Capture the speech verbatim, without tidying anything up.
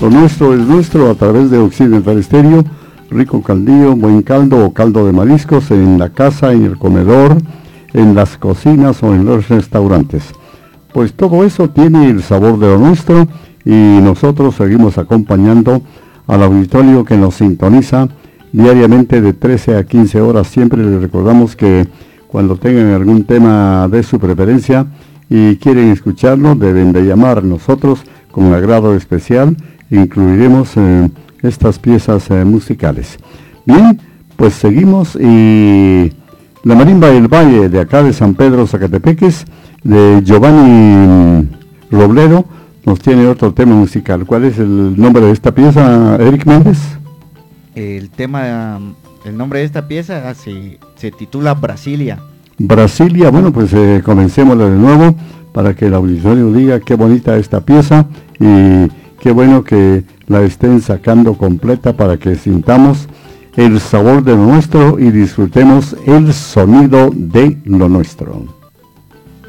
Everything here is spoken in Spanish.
Lo nuestro es nuestro a través de Occidental Estéreo. Rico caldillo, buen caldo o caldo de mariscos en la casa, en el comedor, en las cocinas o en los restaurantes. Pues todo eso tiene el sabor de lo nuestro y nosotros seguimos acompañando al auditorio que nos sintoniza diariamente de trece a quince horas. Siempre les recordamos que cuando tengan algún tema de su preferencia y quieren escucharlo, deben de llamar. Nosotros con agrado especial incluiremos eh, estas piezas eh, musicales. Bien, pues seguimos y la Marimba del Valle de acá de San Pedro Zacatepeques, de Giovanni Robledo, nos tiene otro tema musical. ¿Cuál es el nombre de esta pieza, Eric Méndez? El tema, el nombre de esta pieza se, se titula Brasilia. Brasilia, bueno, pues eh, comencémosla de nuevo para que el auditorio diga qué bonita esta pieza y qué bueno que la estén sacando completa para que sintamos el sabor de lo nuestro y disfrutemos el sonido de lo nuestro.